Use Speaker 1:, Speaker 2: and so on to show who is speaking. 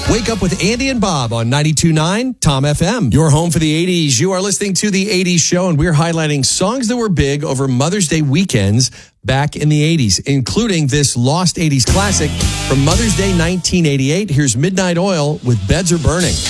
Speaker 1: Wake up with Andy and Bob on 92.9 Tom FM. Your home for the 80s. You are listening to the 80s show, and we're highlighting songs that were big over Mother's Day weekends back in the 80s, including this lost 80s classic from Mother's Day 1988. Here's Midnight Oil with Beds Are Burning.